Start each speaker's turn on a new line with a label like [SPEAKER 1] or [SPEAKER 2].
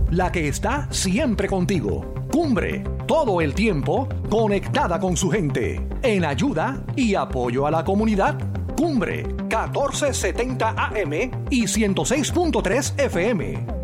[SPEAKER 1] la que está siempre contigo. Cumbre, todo el tiempo conectada con su gente, en ayuda y apoyo a la comunidad. Cumbre, 1470 AM y 106.3 FM.